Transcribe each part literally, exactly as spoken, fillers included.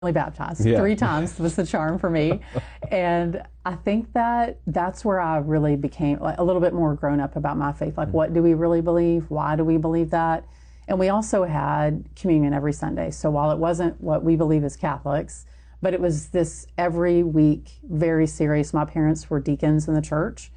baptized Yeah. three times was the charm for me. And I think that that's where I really became like a little bit more grown up about my faith. Like, what do we really believe? Why do we believe that? And we also had communion every Sunday. So while it wasn't what we believe as Catholics, but it was this every week, very serious. My parents were deacons in the church,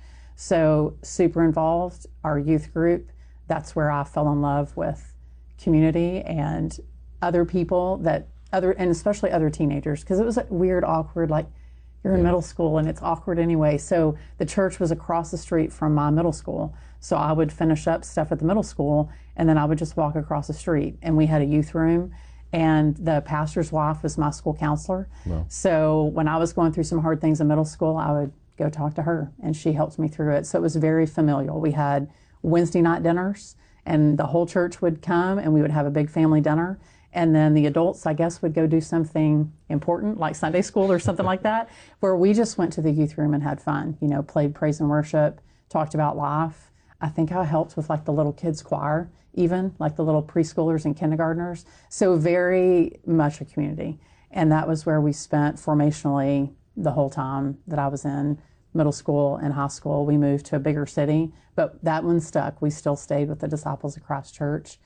so super involved. Our youth group, that's where I fell in love with community and other people that other, and especially other teenagers, because it was like weird, awkward, like you're in Yeah. middle school and it's awkward anyway. So the church was across the street from my middle school. So I would finish up stuff at the middle school and then I would just walk across the street. And we had a youth room and the pastor's wife was my school counselor. Wow. So when I was going through some hard things in middle school, I would go talk to her and she helped me through it. So it was very familial. We had Wednesday night dinners and the whole church would come and we would have a big family dinner. And then the adults, I guess, would go do something important like Sunday school or something like that, where we just went to the youth room and had fun, you know, played praise and worship, talked about life. I think I helped with like the little kids choir, even like the little preschoolers and kindergartners. So very much a community. And that was where we spent formationally the whole time that I was in middle school and high school. We moved to a bigger city, but that one stuck. We still stayed with the Disciples of Christ Church.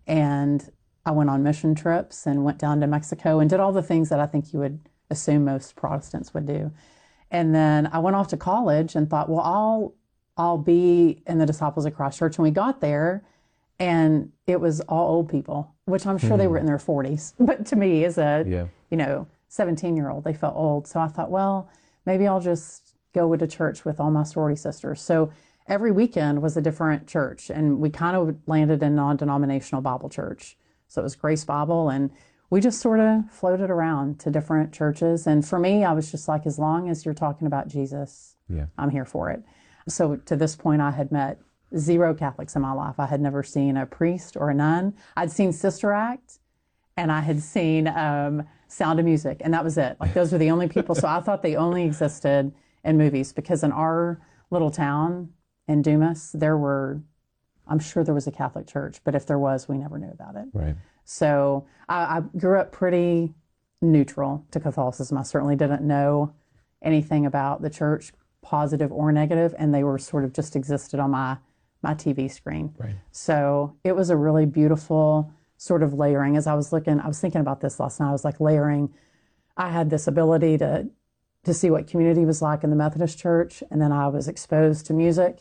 And I went on mission trips and went down to Mexico and did all the things that I think you would assume most Protestants would do. And then I went off to college and thought, well, I'll I'll be in the Disciples of Christ Church. And we got there and it was all old people, which I'm sure mm. they were in their forties. But to me, as a yeah. you know seventeen-year-old, they felt old. So I thought, well, maybe I'll just go to church with all my sorority sisters. So every weekend was a different church. And we kind of landed in non-denominational Bible church. So it was Grace Bible, and we just sort of floated around to different churches. And for me, I was just like, as long as you're talking about Jesus, yeah. I'm here for it. So to this point, I had met zero Catholics in my life. I had never seen a priest or a nun. I'd seen Sister Act, and I had seen um, Sound of Music, and that was it. Like, those were the only people. So I thought they only existed in movies, because in our little town in Dumas, there were, I'm sure there was a Catholic church, but if there was, we never knew about it. Right. So I, I grew up pretty neutral to Catholicism. I certainly didn't know anything about the church, positive or negative, and they were sort of just existed on my, my T V screen. Right. So it was a really beautiful sort of layering. As I was looking, I was thinking about this last night, I was like layering. I had this ability to, to see what community was like in the Methodist church, and then I was exposed to music.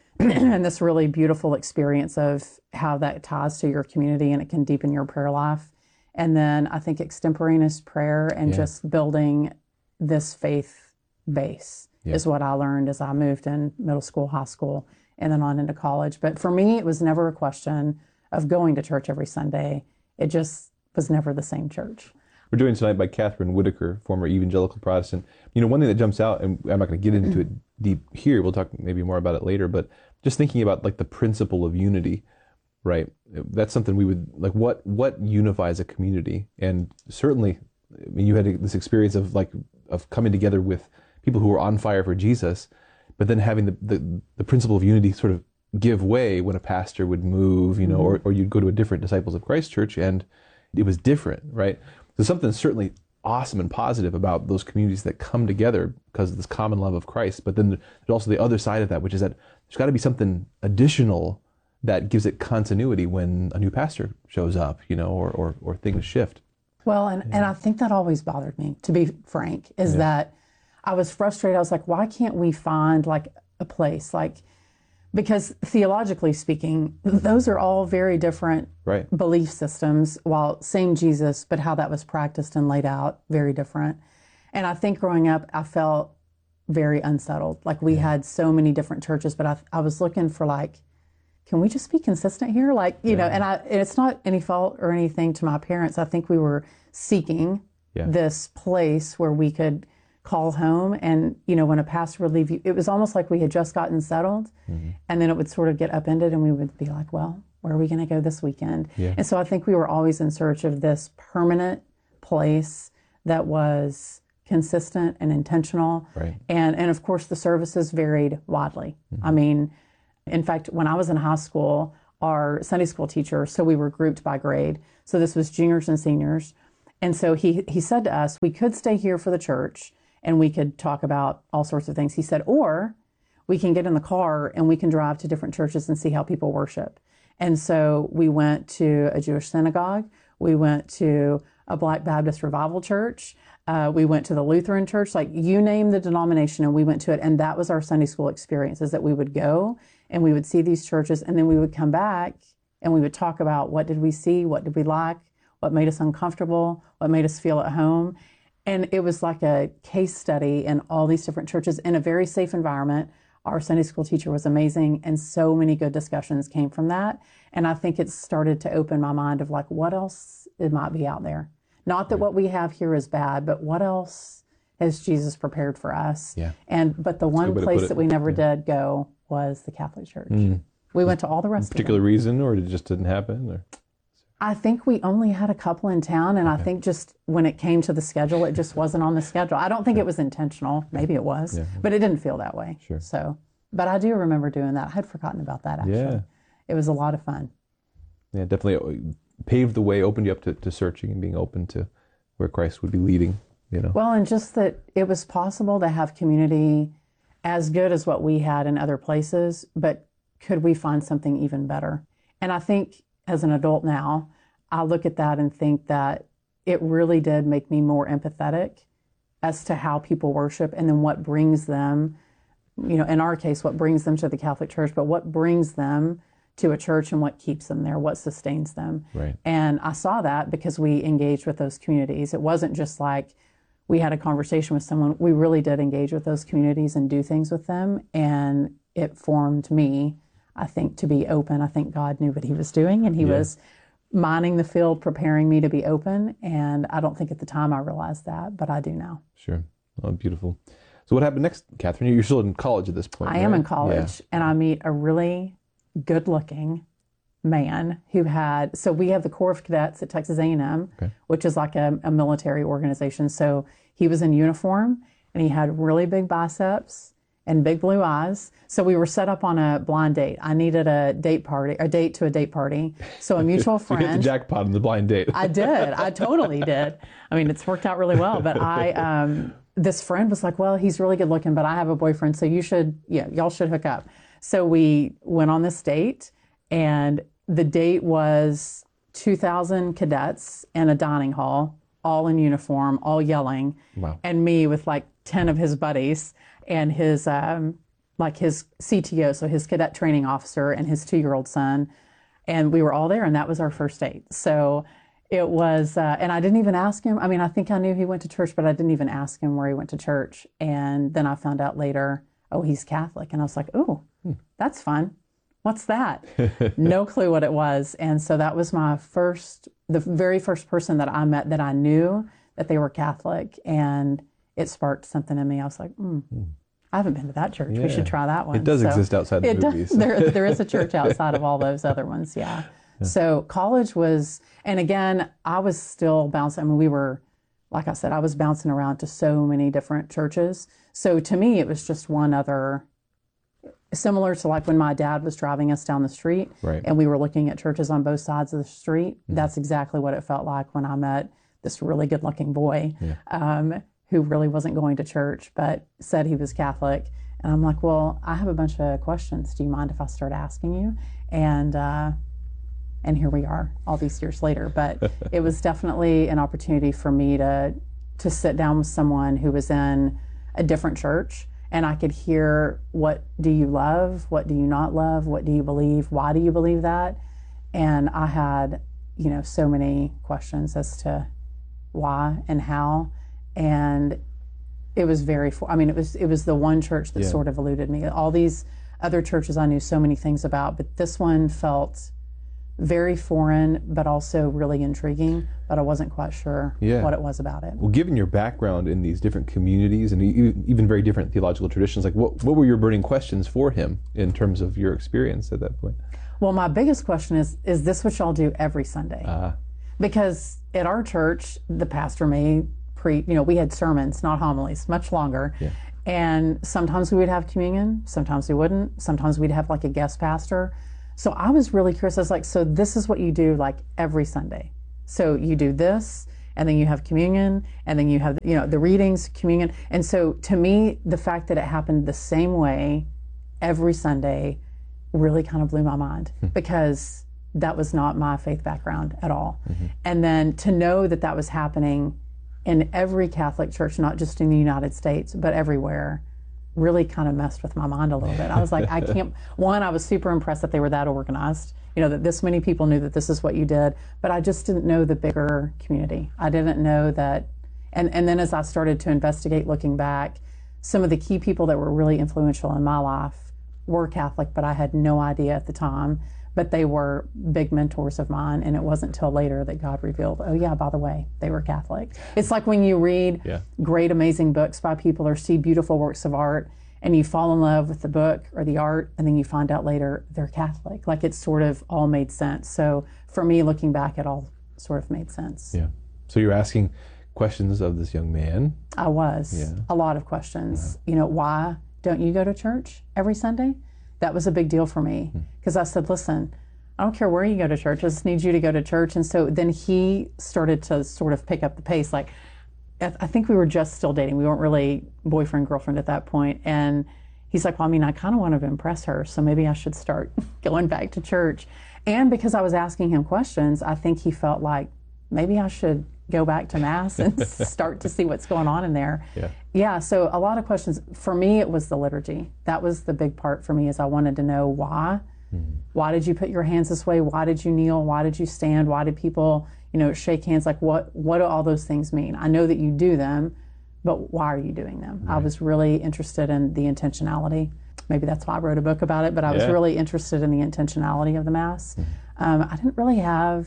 And this really beautiful experience of how that ties to your community and it can deepen your prayer life. And then I think extemporaneous prayer and yeah. just building this faith base yeah. is what I learned as I moved in middle school, high school, and then on into college. But for me, it was never a question of going to church every Sunday. It just was never the same church. We're joined tonight by Catherine Whitaker, former evangelical Protestant. You know, one thing that jumps out, and I'm not going to get into it deep here, we'll talk maybe more about it later, but just thinking about like the principle of unity, right? That's something we would, like what what unifies a community? And certainly, I mean, you had this experience of like, of coming together with people who were on fire for Jesus, but then having the, the, the principle of unity sort of give way when a pastor would move, you know, mm-hmm. or, or you'd go to a different Disciples of Christ church and it was different, right? There's something certainly awesome and positive about those communities that come together because of this common love of Christ. But then there's also the other side of that, which is that there's got to be something additional that gives it continuity when a new pastor shows up, you know, or or, or things shift. Well, and, yeah. and I think that always bothered me, to be frank, is yeah. that I was frustrated. I was like, why can't we find like a place like, because theologically speaking, those are all very different right. belief systems, while same Jesus, but how that was practiced and laid out, very different. And I think growing up, I felt very unsettled. Like we yeah. had so many different churches, but I, I was looking for like, can we just be consistent here? Like, you yeah. know, and I, and it's not any fault or anything to my parents. I think we were seeking yeah. this place where we could call home. And, you know, when a pastor would leave you, it was almost like we had just gotten settled. Mm-hmm. And then it would sort of get upended and we would be like, well, where are we going to go this weekend? Yeah. And so I think we were always in search of this permanent place that was consistent and intentional. Right. And, and of course, the services varied widely. Mm-hmm. I mean, in fact, when I was in high school, our Sunday school teacher, so we were grouped by grade. So this was juniors and seniors. And so he, he said to us, we could stay here for the church and we could talk about all sorts of things. He said, or we can get in the car and we can drive to different churches and see how people worship. And so we went to a Jewish synagogue. We went to a Black Baptist Revival Church. Uh, we went to the Lutheran Church, like you name the denomination, and we went to it. And that was our Sunday school experience, is that we would go and we would see these churches, and then we would come back and we would talk about what did we see, what did we like, what made us uncomfortable, what made us feel at home. And it was like a case study in all these different churches in a very safe environment. Our Sunday school teacher was amazing, and so many good discussions came from that. And I think it started to open my mind of like, what else it might be out there? Not that what we have here is bad, but what else has Jesus prepared for us? Yeah. And but the one place that we never yeah. did go was the Catholic Church. Mm. We went to all the rest of them. Particular reason, or it just didn't happen? Or? I think we only had a couple in town, and okay. I think just when it came to the schedule, it just wasn't on the schedule. I don't think it was intentional. Maybe it was, yeah. but it didn't feel that way. Sure. So, but I do remember doing that. I had forgotten about that, actually. Yeah. It was a lot of fun. Yeah, definitely paved the way, opened you up to, to searching and being open to where Christ would be leading, you know. Well, and just that it was possible to have community as good as what we had in other places, but could we find something even better? And I think as an adult now, I look at that and think that it really did make me more empathetic as to how people worship, and then what brings them, you know, in our case, what brings them to the Catholic Church, but what brings them to a church and what keeps them there, what sustains them. Right. And I saw that because we engaged with those communities. It wasn't just like we had a conversation with someone. We really did engage with those communities and do things with them. And it formed me, I think, to be open. I think God knew what he was doing, and he yeah. was mining the field, preparing me to be open. And I don't think at the time I realized that, but I do now. Sure. Oh, beautiful. So what happened next, Catherine? You're still in college at this point, I right? am in college, yeah. and I meet a really good-looking man who had, so we have the Corps of Cadets at Texas A and M, okay. which is like a, a military organization. So he was in uniform, and he had really big biceps and big blue eyes. So we were set up on a blind date. I needed a date party, a date to a date party. So a mutual friend. You hit the jackpot on the blind date. I did. I totally did. I mean, it's worked out really well. But I, um, this friend was like, well, he's really good looking, but I have a boyfriend, so you should, yeah, y'all should hook up. So we went on this date, and the date was two thousand cadets in a dining hall, all in uniform, all yelling, wow. and me with like ten of his buddies and his, um, like his C T O, so his cadet training officer, and his two-year-old son. And we were all there, and that was our first date. So it was, uh, and I didn't even ask him. I mean, I think I knew he went to church, but I didn't even ask him where he went to church. And then I found out later, oh, he's Catholic. And I was like, oh, hmm. that's fun. What's that? No clue what it was. And so that was my first, the very first person that I met that I knew that they were Catholic. And it sparked something in me. I was like, hmm. hmm. I haven't been to that church. Yeah. We should try that one. It does so exist outside the it movies. Does, there, there is a church outside of all those other ones, yeah. yeah. So college was, and again, I was still bouncing. I mean, we were, like I said, I was bouncing around to so many different churches. So to me, it was just one other, similar to like when my dad was driving us down the street, right. and we were looking at churches on both sides of the street. Mm-hmm. That's exactly what it felt like when I met this really good-looking boy. Yeah. Um, who really wasn't going to church, but said he was Catholic. And I'm like, well, I have a bunch of questions. Do you mind if I start asking you? And uh, and here we are all these years later. But it was definitely an opportunity for me to to sit down with someone who was in a different church, and I could hear, what do you love? What do you not love? What do you believe? Why do you believe that? And I had, you know, so many questions as to why and how. And it was very, I mean, it was it was the one church that yeah. sort of eluded me. All these other churches I knew so many things about, but this one felt very foreign, but also really intriguing, but I wasn't quite sure yeah. what it was about it. Well, given your background in these different communities and even very different theological traditions, like what, what were your burning questions for him in terms of your experience at that point? Well, my biggest question is, is this what y'all do every Sunday? Uh, because at our church, the pastor may pre, you know, we had sermons, not homilies, much longer. Yeah. And sometimes we would have communion, sometimes we wouldn't. Sometimes we'd have like a guest pastor. So I was really curious. I was like, so this is what you do like every Sunday. So you do this, and then you have communion, and then you have, you know, the readings, communion. And so to me, the fact that it happened the same way every Sunday really kind of blew my mind because that was not my faith background at all. Mm-hmm. And then to know that that was happening in every Catholic church, not just in the United States, but everywhere, really kind of messed with my mind a little bit. I was like, I can't, one, I was super impressed that they were that organized, you know, that this many people knew that this is what you did, but I just didn't know the bigger community. I didn't know that, and, and then as I started to investigate looking back, some of the key people that were really influential in my life were Catholic, but I had no idea at the time, but they were big mentors of mine, and it wasn't until later that God revealed, oh yeah, by the way, they were Catholic. It's like when you read yeah. great, amazing books by people or see beautiful works of art, and you fall in love with the book or the art, and then you find out later they're Catholic. Like it sort of all made sense. So for me, looking back, it all sort of made sense. Yeah. So you're asking questions of this young man? I was. Yeah. A lot of questions. Yeah. You know, why don't you go to church every Sunday? That was a big deal for me because I said, listen, I don't care where you go to church, I just need you to go to church. And so then he started to sort of pick up the pace. Like, I think we were just still dating. We weren't really boyfriend, girlfriend at that point. And he's like, well, I mean, I kind of want to impress her, so maybe I should start going back to church. And because I was asking him questions, I think he felt like maybe I should go back to Mass and start to see what's going on in there. Yeah. Yeah, so a lot of questions. For me, it was the liturgy. That was the big part for me, is I wanted to know why. Mm-hmm. Why did you put your hands this way? Why did you kneel? Why did you stand? Why did people, you know, shake hands? Like, what, what do all those things mean? I know that you do them, but why are you doing them? Right. I was really interested in the intentionality. Maybe that's why I wrote a book about it, but I was yeah. really interested in the intentionality of the Mass. Mm-hmm. Um, I didn't really have...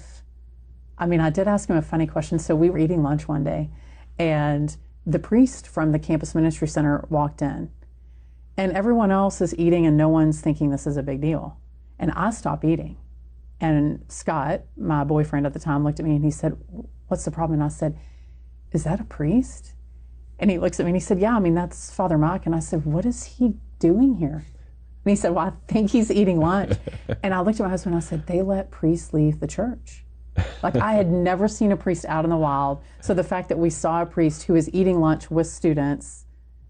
I mean, I did ask him a funny question. So we were eating lunch one day, and the priest from the Campus Ministry Center walked in, and everyone else is eating, and no one's thinking this is a big deal. And I stopped eating. And Scott, my boyfriend at the time, looked at me and he said, what's the problem? And I said, is that a priest? And he looks at me and he said, yeah, I mean, that's Father Mike. And I said, what is he doing here? And he said, well, I think he's eating lunch. And I looked at my husband and I said, they let priests leave the church. Like, I had never seen a priest out in the wild. So the fact that we saw a priest who was eating lunch with students,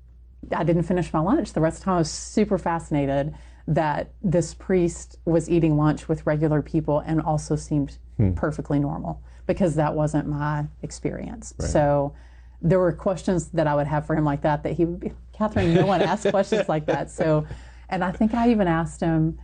I didn't finish my lunch. The rest of the time I was super fascinated that this priest was eating lunch with regular people and also seemed hmm. perfectly normal, because that wasn't my experience. Right. So there were questions that I would have for him like that, that he would be, Catherine, no one asks questions like that. So, and I think I even asked him,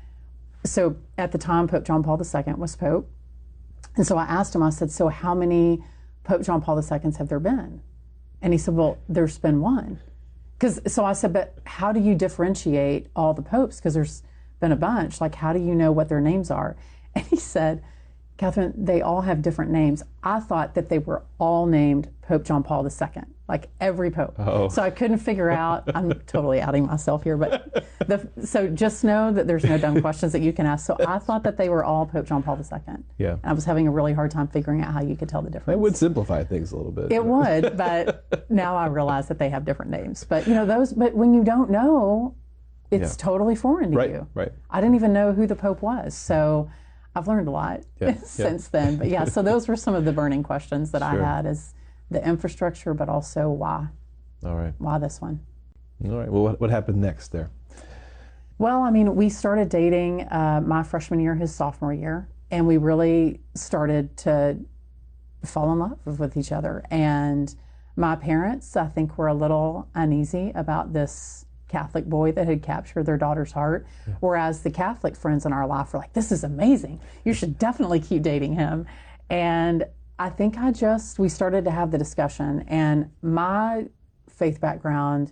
so at the time Pope John Paul the Second was Pope. And so I asked him, I said, so how many Pope John Paul the Seconds have there been? And he said, well, there's been one. Cause, so I said, but how do you differentiate all the popes? Because there's been a bunch. Like, how do you know what their names are? And he said, Catherine, they all have different names. I thought that they were all named Pope John Paul the Second, like every pope. Oh. So I couldn't figure out, I'm totally outing myself here, but the, so just know that there's no dumb questions that you can ask. So I thought that they were all Pope John Paul the Second. Yeah. And I was having a really hard time figuring out how you could tell the difference. It would simplify things a little bit. It would, but now I realize that they have different names. But you know, those, but when you don't know, it's yeah. totally foreign to right, you. Right. I didn't even know who the Pope was. So I've learned a lot yeah, since yeah. then. But yeah, so those were some of the burning questions that sure. I had, is the infrastructure, but also why. All right. Why this one? All right. Well, what, what happened next there? Well, I mean, we started dating uh, my freshman year, his sophomore year, and we really started to fall in love with each other. And my parents, I think, were a little uneasy about this Catholic boy that had captured their daughter's heart, yeah. whereas the Catholic friends in our life were like, this is amazing. You should definitely keep dating him. And I think I just, we started to have the discussion, and my faith background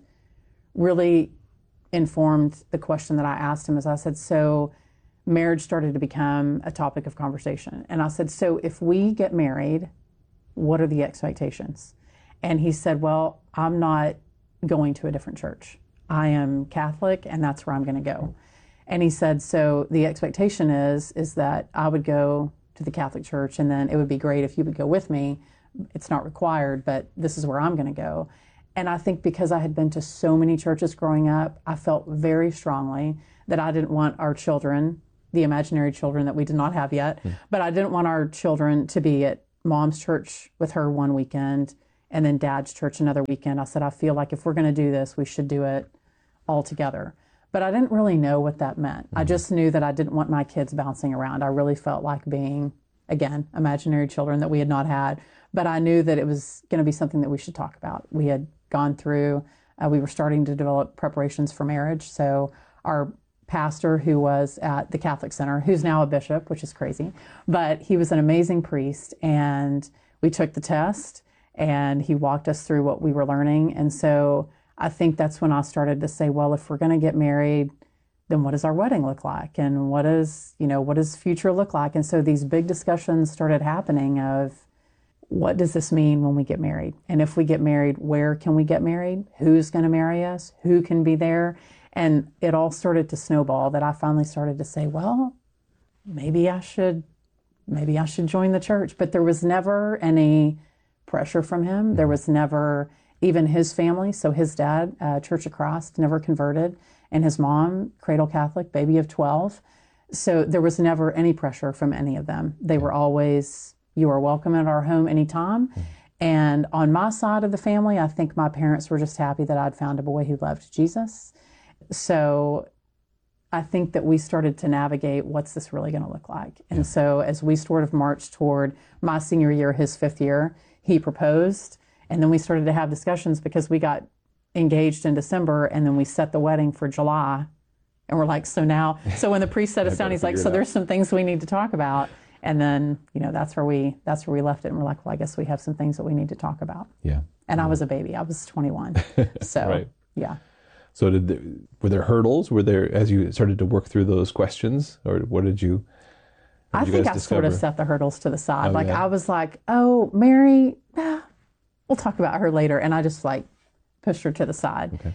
really informed the question that I asked him. As I said, so marriage started to become a topic of conversation. And I said, so if we get married, what are the expectations? And he said, well, I'm not going to a different church. I am Catholic, and that's where I'm going to go. And he said, so the expectation is, is that I would go to the Catholic Church, and then it would be great if you would go with me. It's not required, but this is where I'm going to go. And I think because I had been to so many churches growing up, I felt very strongly that I didn't want our children, the imaginary children that we did not have yet, mm. but I didn't want our children to be at mom's church with her one weekend and then dad's church another weekend. I said, I feel like if we're going to do this, we should do it all together. But I didn't really know what that meant. Mm-hmm. I just knew that I didn't want my kids bouncing around. I really felt like being, again, imaginary children that we had not had. But I knew that it was going to be something that we should talk about. We had gone through, uh, we were starting to develop preparations for marriage. So our pastor, who was at the Catholic Center, who's now a bishop, which is crazy, but he was an amazing priest, and we took the test and he walked us through what we were learning. And so I think that's when I started to say, well, if we're going to get married, then what does our wedding look like? And what does, you know, what does future look like? And so these big discussions started happening of, what does this mean when we get married? And if we get married, where can we get married? Who's going to marry us? Who can be there? And it all started to snowball that I finally started to say, well, maybe I should, maybe I should join the church. But there was never any pressure from him. There was never even his family. So his dad, uh, Church of Christ, never converted, and his mom, cradle Catholic, baby of twelve. So there was never any pressure from any of them. They were always, you are welcome at our home anytime. And on my side of the family, I think my parents were just happy that I'd found a boy who loved Jesus. So I think that we started to navigate, what's this really going to look like? And yeah. so as we sort of marched toward my senior year, his fifth year, he proposed. And then we started to have discussions because we got engaged in December, and then we set the wedding for July. And we're like, so now, so when the priest set us down, he's like, so there's some things we need to talk about. And then, you know, that's where we, that's where we left it. And we're like, well, I guess we have some things that we need to talk about. Yeah. And yeah. I was a baby. I was twenty-one. So, right. yeah. So did there, were there hurdles? Were there, as you started to work through those questions, or what did you, what I did you think I discover? sort of set the hurdles to the side. Oh, like yeah. I was like, oh, Mary, ah, we'll talk about her later. And I just like pushed her to the side. Okay.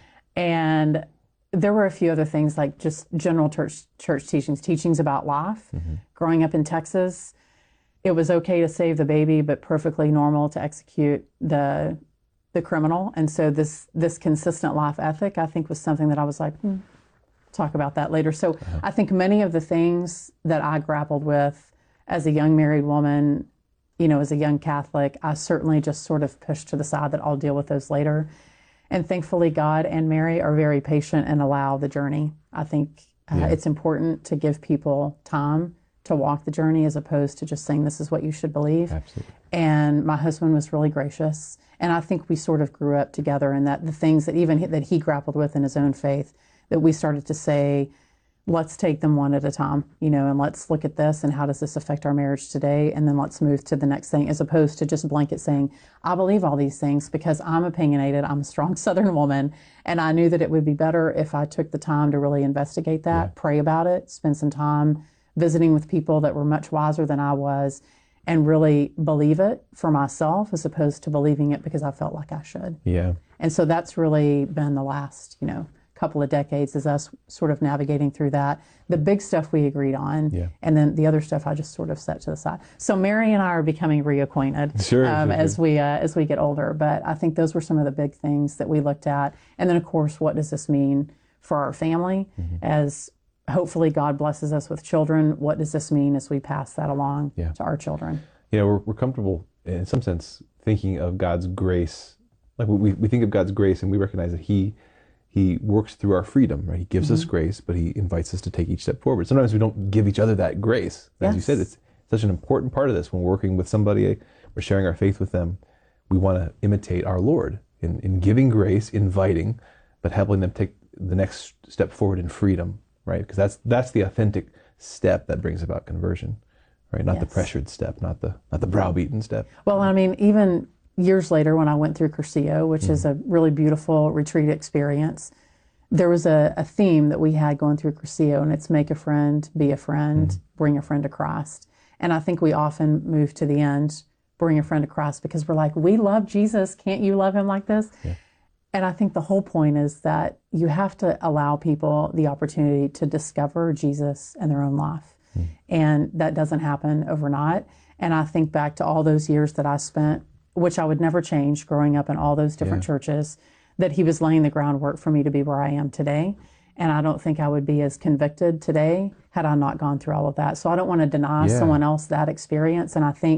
And there were a few other things, like just general church church teachings, teachings about life. Mm-hmm. Growing up in Texas, it was okay to save the baby, but perfectly normal to execute the the criminal. And so this this consistent life ethic, I think, was something that I was like, hmm, talk about that later. So uh-huh. I think many of the things that I grappled with as a young married woman, you know, as a young Catholic, I certainly just sort of pushed to the side that I'll deal with those later. And thankfully, God and Mary are very patient and allow the journey. I think uh, yeah. it's important to give people time to walk the journey as opposed to just saying, this is what you should believe. Absolutely. And my husband was really gracious. And I think we sort of grew up together, and that the things that even he, that he grappled with in his own faith, that we started to say, let's take them one at a time, you know, and let's look at this and how does this affect our marriage today? And then let's move to the next thing, as opposed to just blanket saying, I believe all these things because I'm opinionated, I'm a strong Southern woman, and I knew that it would be better if I took the time to really investigate that, yeah. pray about it, spend some time visiting with people that were much wiser than I was, and really believe it for myself as opposed to believing it because I felt like I should. Yeah. And so that's really been the last, you know, couple of decades, is us sort of navigating through that. The big stuff we agreed on, yeah. and then the other stuff I just sort of set to the side. So Mary and I are becoming reacquainted sure, um, sure, as sure. we uh, as we get older. But I think those were some of the big things that we looked at. And then, of course, what does this mean for our family? Mm-hmm. As hopefully God blesses us with children, what does this mean as we pass that along yeah. to our children? You know, we're, we're comfortable, in some sense, thinking of God's grace. Like we, we think of God's grace and we recognize that He He works through our freedom, right? He gives mm-hmm. us grace, but He invites us to take each step forward. Sometimes we don't give each other that grace. As yes. you said, it's such an important part of this. When we're working with somebody, we're sharing our faith with them, we want to imitate our Lord in, in giving grace, inviting, but helping them take the next step forward in freedom, right? Because that's that's the authentic step that brings about conversion, right? Not yes. the pressured step, not the not the browbeaten step. Well, I mean, even years later, when I went through Cursillo, which mm-hmm. is a really beautiful retreat experience, there was a, a theme that we had going through Cursillo, and it's make a friend, be a friend, mm-hmm. bring a friend to Christ. And I think we often move to the end, bring a friend to Christ, because we're like, we love Jesus. Can't you love Him like this? Yeah. And I think the whole point is that you have to allow people the opportunity to discover Jesus in their own life. Mm-hmm. And that doesn't happen overnight. And I think back to all those years that I spent, which I would never change, growing up in all those different yeah. churches, that He was laying the groundwork for me to be where I am today. And I don't think I would be as convicted today had I not gone through all of that. So I don't want to deny yeah. someone else that experience. And I think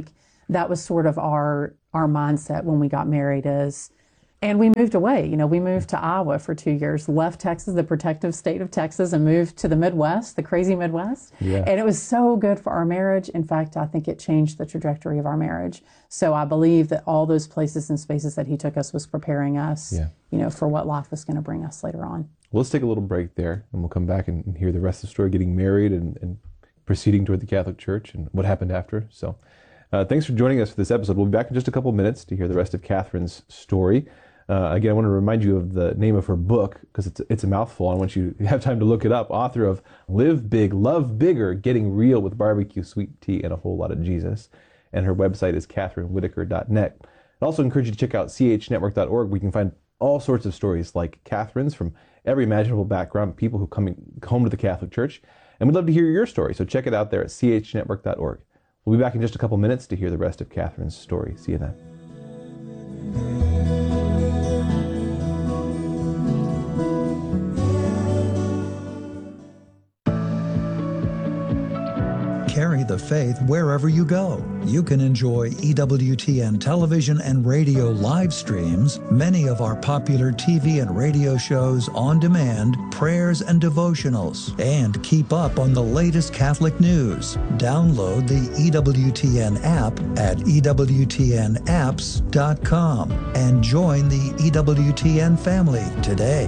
that was sort of our our mindset when we got married is, and we moved away. You know, we moved to Iowa for two years, left Texas, the protective state of Texas, and moved to the Midwest, the crazy Midwest. Yeah. And it was so good for our marriage. In fact, I think it changed the trajectory of our marriage. So I believe that all those places and spaces that he took us was preparing us, Yeah. you know, for what life was going to bring us later on. Well, let's take a little break there, and we'll come back and hear the rest of the story, getting married and, and proceeding toward the Catholic Church and what happened after. So uh, thanks for joining us for this episode. We'll be back in just a couple of minutes to hear the rest of Catherine's story. Uh, again, I want to remind you of the name of her book, because it's, it's a mouthful. I want you to have time to look it up. Author of Live Big, Love Bigger, Getting Real with Barbecue, Sweet Tea, and a Whole Lot of Jesus. And her website is catherine whitaker dot net. I also encourage you to check out c h network dot org, where you can find all sorts of stories like Catherine's from every imaginable background, people who come home to the Catholic Church. And we'd love to hear your story, so check it out there at c h network dot org. We'll be back in just a couple minutes to hear the rest of Catherine's story. See you then. Carry the faith wherever you go. You can enjoy E W T N television and radio live streams, many of our popular T V and radio shows on demand, prayers and devotionals, and keep up on the latest Catholic news. Download the E W T N app at e w t n apps dot com and join the E W T N family today.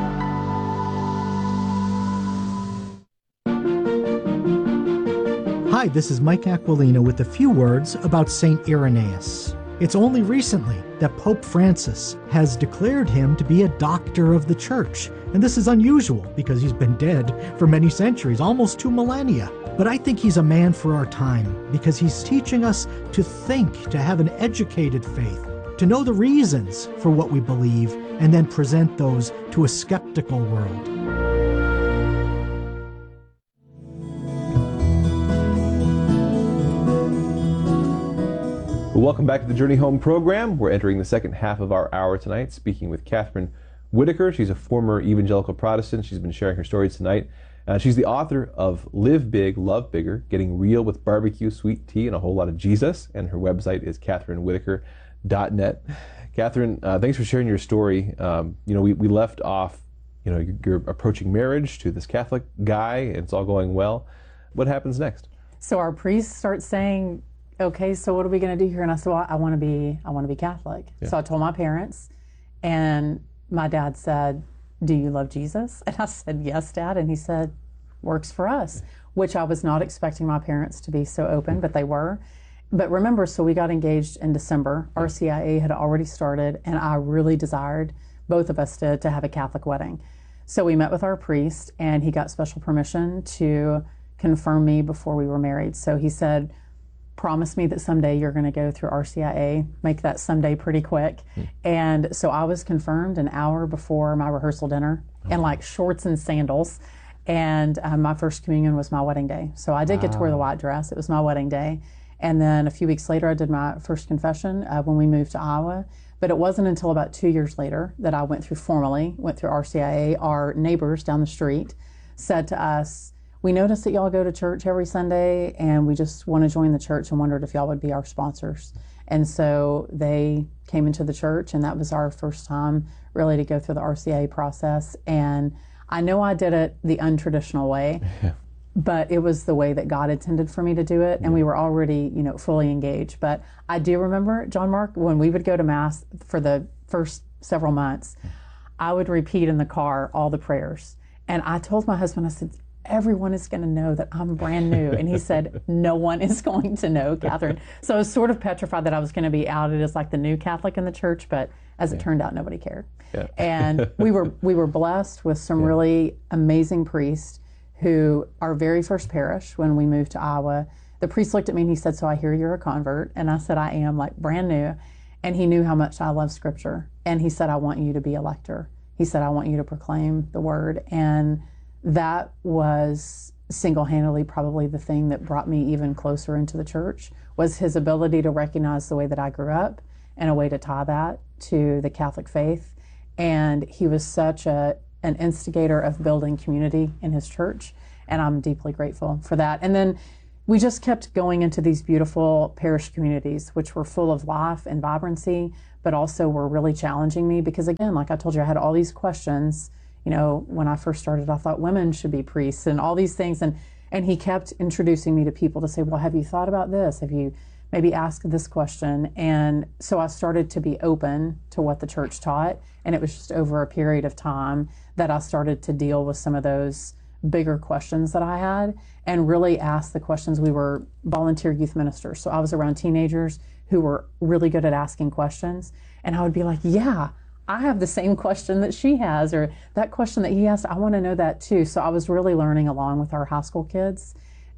Hi, this is Mike Aquilina with a few words about Saint Irenaeus. It's only recently that Pope Francis has declared him to be a doctor of the Church, and this is unusual because he's been dead for many centuries, almost two millennia. But I think he's a man for our time because he's teaching us to think, to have an educated faith, to know the reasons for what we believe, and then present those to a skeptical world. Well, welcome back to the Journey Home program. We're entering the second half of our hour tonight, speaking with Catherine Whitaker. She's a former evangelical Protestant. She's been sharing her stories tonight. Uh, she's the author of Live Big, Love Bigger, Getting Real with Barbecue, Sweet Tea, and a Whole Lot of Jesus. And her website is catherine whitaker dot net. Catherine, uh, thanks for sharing your story. Um, you know, we, we left off, you know, you're, you're approaching marriage to this Catholic guy, and it's all going well. What happens next? So our priest starts saying, okay, so what are we going to do here? And I said, well, I want to be, I want to be Catholic. Yeah. So I told my parents, and my dad said, do you love Jesus? And I said, yes, Dad. And he said, works for us, which I was not expecting my parents to be so open, but they were. But remember, so we got engaged in December. R C I A had already started, and I really desired, both of us did, to have a Catholic wedding. So we met with our priest, and he got special permission to confirm me before we were married. So he said, promise me that someday you're going to go through R C I A, make that someday pretty quick. Mm. And so I was confirmed an hour before my rehearsal dinner oh. in like shorts and sandals. And um, my first communion was my wedding day. So I did wow. get to wear the white dress. It was my wedding day. And then a few weeks later, I did my first confession uh, when we moved to Iowa. But it wasn't until about two years later that I went through formally, went through R C I A. Our neighbors down the street said to us, we noticed that y'all go to church every Sunday, and we just want to join the church and wondered if y'all would be our sponsors. And so they came into the church, and that was our first time really to go through the R C I A process. And I know I did it the untraditional way, yeah. but it was the way that God intended for me to do it, and yeah. we were already, you know, fully engaged. But I do remember, John Mark, when we would go to Mass for the first several months, I would repeat in the car all the prayers. And I told my husband, I said, everyone is going to know that I'm brand new. And he said, no one is going to know, Catherine. So I was sort of petrified that I was going to be outed as like the new Catholic in the church, but as it yeah. turned out, nobody cared. Yeah. And we were we were blessed with some yeah. really amazing priests who, our very first parish, when we moved to Iowa, the priest looked at me and he said, so I hear you're a convert. And I said, I am, like brand new. And he knew how much I love Scripture. And he said, I want you to be a lector. He said, I want you to proclaim the word. And that was single-handedly probably the thing that brought me even closer into the church, was his ability to recognize the way that I grew up and a way to tie that to the Catholic faith. And he was such a an instigator of building community in his church, and I'm deeply grateful for that. And then we just kept going into these beautiful parish communities, which were full of life and vibrancy, but also were really challenging me because, again, like I told you, I had all these questions. You know, when I first started, I thought women should be priests and all these things. And, and he kept introducing me to people to say, well, have you thought about this? Have you maybe asked this question? And so I started to be open to what the church taught. And it was just over a period of time that I started to deal with some of those bigger questions that I had and really ask the questions. We were volunteer youth ministers. So I was around teenagers who were really good at asking questions. And I would be like, yeah, I have the same question that she has, or that question that he asked, I want to know that too. So I was really learning along with our high school kids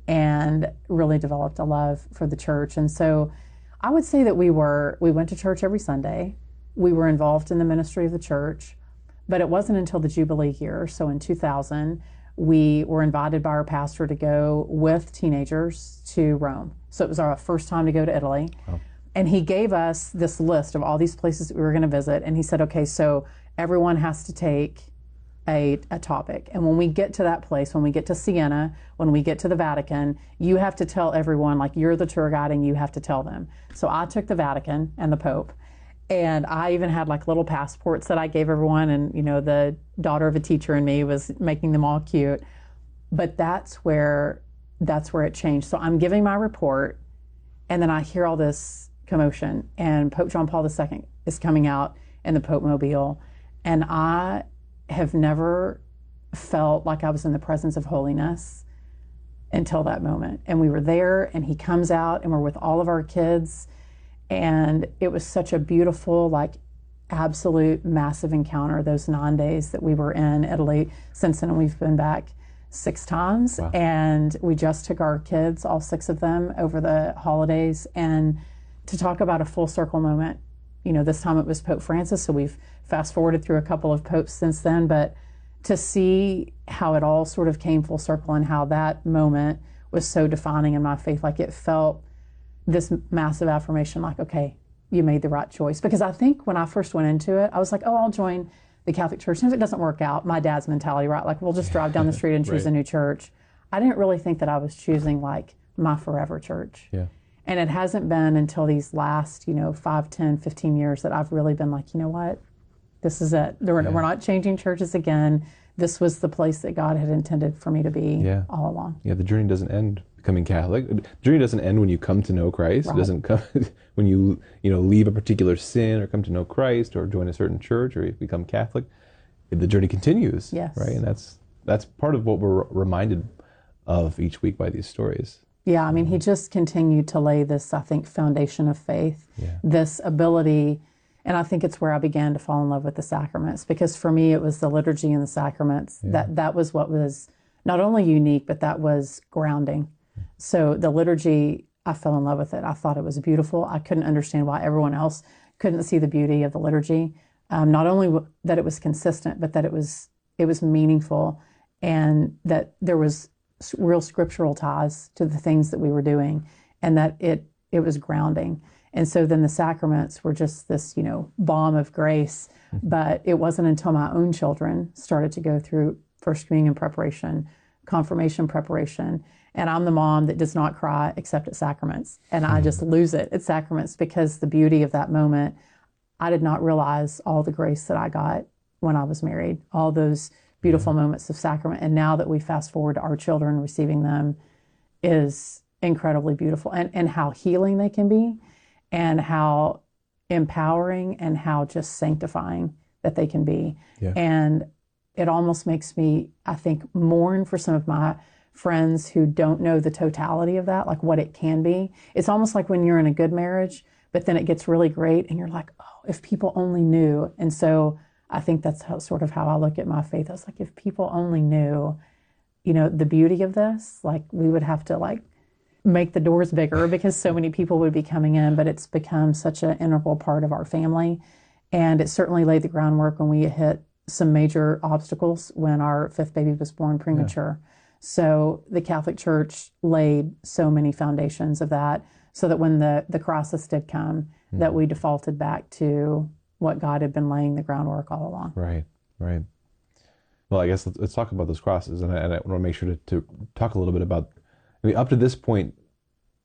and really developed a love for the church. And so I would say that we were, we went to church every Sunday. We were involved in the ministry of the church, but it wasn't until the Jubilee year. So in two thousand, we were invited by our pastor to go with teenagers to Rome. So it was our first time to go to Italy. Wow. And he gave us this list of all these places that we were going to visit. And he said, okay, so everyone has to take a, a topic. And when we get to that place, when we get to Siena, when we get to the Vatican, you have to tell everyone, like, you're the tour guide and you have to tell them. So I took the Vatican and the Pope. And I even had like little passports that I gave everyone. And, you know, the daughter of a teacher in me was making them all cute. But that's where, that's where it changed. So I'm giving my report, and then I hear all this commotion, and Pope John Paul the Second is coming out in the Pope Mobile. And I have never felt like I was in the presence of holiness until that moment. And we were there, and he comes out, and we're with all of our kids. And it was such a beautiful, like, absolute massive encounter, those nine days that we were in Italy. Since then, we've been back six times. Wow. And we just took our kids, all six of them, over the holidays. And to talk about a full circle moment, you know, this time it was Pope Francis, so we've fast forwarded through a couple of popes since then, but to see how it all sort of came full circle and how that moment was so defining in my faith, like it felt this massive affirmation, like, okay, you made the right choice. Because I think when I first went into it, I was like, oh, I'll join the Catholic Church. And if it doesn't work out, my dad's mentality, right? Like, we'll just drive down the street and choose right. a new church. I didn't really think that I was choosing like my forever church. Yeah. And it hasn't been until these last, you know, five, ten, fifteen years that I've really been like, you know what, this is it. We're, yeah. we're not changing churches again. This was the place that God had intended for me to be yeah. all along. Yeah, the journey doesn't end becoming Catholic. The journey doesn't end when you come to know Christ. Right. It doesn't come when you, you know, leave a particular sin or come to know Christ or join a certain church or become Catholic. The journey continues, yes. right? And that's that's part of what we're reminded of each week by these stories. Yeah, I mean, he just continued to lay this, I think, foundation of faith, yeah. this ability, and I think it's where I began to fall in love with the sacraments, because for me, it was the liturgy and the sacraments. Yeah. That that was what was not only unique, but that was grounding. Yeah. So the liturgy, I fell in love with it. I thought it was beautiful. I couldn't understand why everyone else couldn't see the beauty of the liturgy. Um, not only w- that it was consistent, but that it was it was meaningful, and that there was real scriptural ties to the things that we were doing, and that it it was grounding. And so then the sacraments were just this, you know, balm of grace. Mm-hmm. But it wasn't until my own children started to go through First Communion preparation, confirmation preparation, and I'm the mom that does not cry except at sacraments, and mm-hmm. I just lose it at sacraments, because the beauty of that moment, I did not realize all the grace that I got when I was married, all those beautiful yeah. moments of sacrament. And now that we fast forward to our children receiving them is incredibly beautiful, and, and how healing they can be, and how empowering and how just sanctifying that they can be. Yeah. And it almost makes me, I think, mourn for some of my friends who don't know the totality of that, like what it can be. It's almost like when you're in a good marriage, but then it gets really great and you're like, oh, if people only knew. And so I think that's how, sort of how I look at my faith. I was like, if people only knew, you know, the beauty of this, like we would have to like make the doors bigger because so many people would be coming in, but it's become such an integral part of our family. And it certainly laid the groundwork when we hit some major obstacles when our fifth baby was born premature. Yeah. So the Catholic Church laid so many foundations of that, so that when the, the crisis did come, mm-hmm. that we defaulted back to what God had been laying the groundwork all along. Right, right. Well, I guess let's, let's talk about those crosses, and I, and I want to make sure to, to talk a little bit about, I mean, up to this point,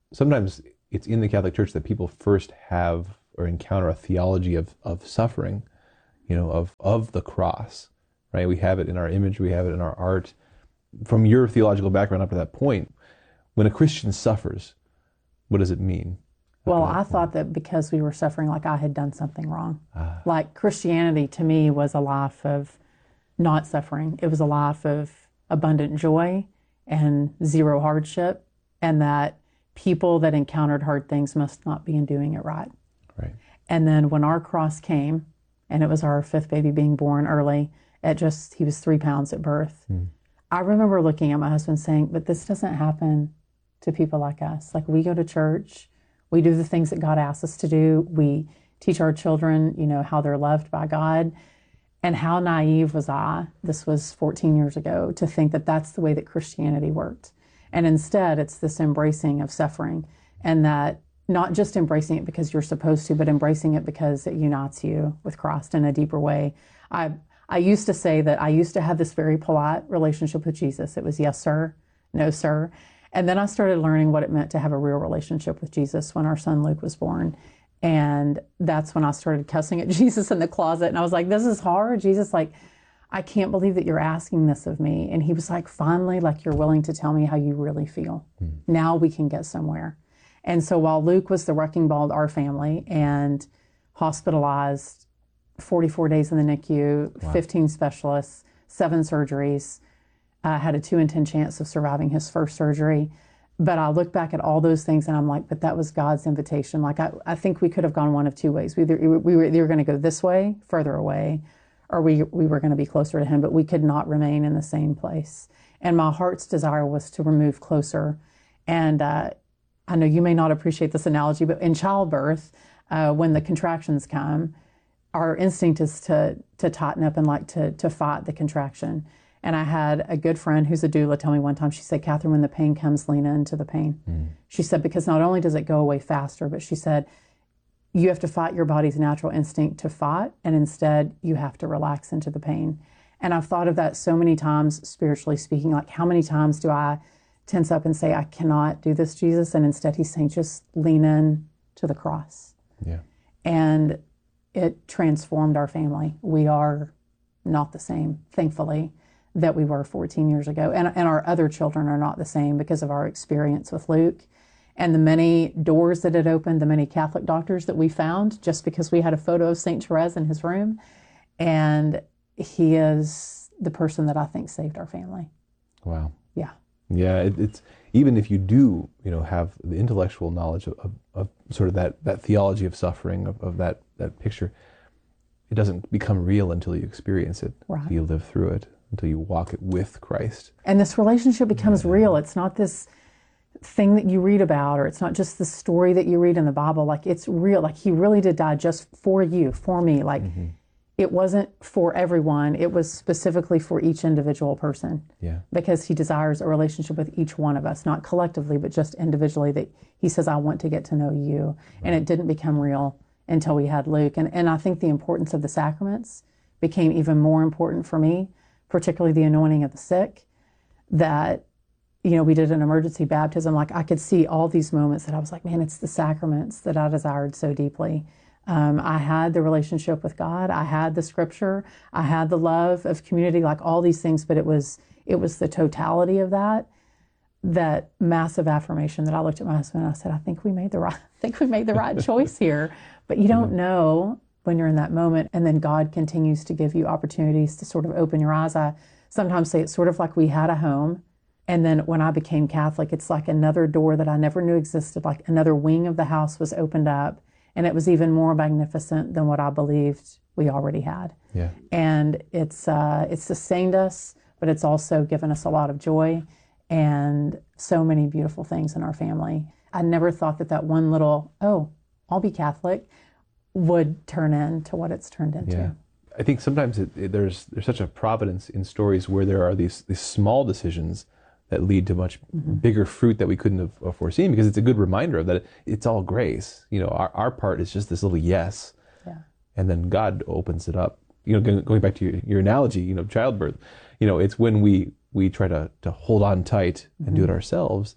sometimes it's in the Catholic Church that people first have or encounter a theology of, of suffering, you know, of, of the cross, right? We have it in our image, we have it in our art. From your theological background up to that point, when a Christian suffers, what does it mean? Well, I thought that because we were suffering, like I had done something wrong. Ah. Like Christianity to me was a life of not suffering. It was a life of abundant joy and zero hardship, and that people that encountered hard things must not be in doing it right. Right. And then when our cross came, and it was our fifth baby being born early, at just, he was three pounds at birth. Mm. I remember looking at my husband saying, but this doesn't happen to people like us. Like, we go to church, we do the things that God asks us to do, we teach our children, you know, how they're loved by God. And how naive was I, this was fourteen years ago, to think that that's the way that Christianity worked. And instead, it's this embracing of suffering, and that not just embracing it because you're supposed to, but embracing it because it unites you with Christ in a deeper way. I I used to say that I used to have this very polite relationship with Jesus. It was yes, sir, no, sir. And then I started learning what it meant to have a real relationship with Jesus when our son Luke was born. And that's when I started cussing at Jesus in the closet. And I was like, this is hard. Jesus, like, I can't believe that you're asking this of me. And he was like, finally, like, you're willing to tell me how you really feel. Mm. Now we can get somewhere. And so while Luke was the wrecking ball of our family and hospitalized forty-four days in the N I C U, wow. fifteen specialists, seven surgeries, uh, had a two in ten chance of surviving his first surgery. But I look back at all those things and I'm like, but that was God's invitation. Like, I, I think we could have gone one of two ways. We, either, we were either going to go this way, further away, or we, we were going to be closer to him, but we could not remain in the same place. And my heart's desire was to remove closer. And uh, I know you may not appreciate this analogy, but in childbirth, uh, when the contractions come, our instinct is to to tighten up and like to to fight the contraction. And I had a good friend who's a doula tell me one time, she said, Catherine, when the pain comes, lean into the pain. Mm. She said, because not only does it go away faster, but she said, you have to fight your body's natural instinct to fight, and instead you have to relax into the pain. And I've thought of that so many times, spiritually speaking, like how many times do I tense up and say, I cannot do this, Jesus? And instead he's saying, just lean in to the cross. Yeah. And it transformed our family. We are not the same, thankfully, that we were fourteen years ago. And, and our other children are not the same because of our experience with Luke and the many doors that it opened, the many Catholic doctors that we found just because we had a photo of Saint Therese in his room. And he is the person that I think saved our family. Wow. Yeah. Yeah, it, it's even if you do, you know, have the intellectual knowledge of, of, of sort of that, that theology of suffering, of, of that, that picture, it doesn't become real until you experience it, right. You live through it, until you walk it with Christ. And this relationship becomes yeah. real. It's not this thing that you read about, or it's not just the story that you read in the Bible. Like, it's real. Like, he really did die just for you, for me. Like, mm-hmm. It wasn't for everyone. It was specifically for each individual person. Yeah. Because he desires a relationship with each one of us, not collectively, but just individually, that he says, I want to get to know you. Right. And it didn't become real until we had Luke. And, and I think the importance of the sacraments became even more important for me, particularly the anointing of the sick, that, you know, we did an emergency baptism. Like, I could see all these moments that I was like, man, it's the sacraments that I desired so deeply. Um, I had the relationship with God. I had the scripture. I had the love of community, like all these things, but it was, it was the totality of that, that massive affirmation that I looked at my husband and I said, I think we made the right, I think we made the right choice here. But you don't know when you're in that moment. And then God continues to give you opportunities to sort of open your eyes. I sometimes say it's sort of like we had a home. And then when I became Catholic, it's like another door that I never knew existed, like another wing of the house was opened up. And it was even more magnificent than what I believed we already had. Yeah. And it's uh, it's sustained us, but it's also given us a lot of joy and so many beautiful things in our family. I never thought that that one little, oh, I'll be Catholic, would turn into what it's turned into. Yeah. I think sometimes it, it, there's there's such a providence in stories where there are these these small decisions that lead to much mm-hmm. bigger fruit that we couldn't have foreseen, because it's a good reminder of that it's all grace. You know, our, our part is just this little yes. Yeah. And then God opens it up. You know, going back to your, your analogy, you know, childbirth, you know, it's when we, we try to, to hold on tight and mm-hmm. do it ourselves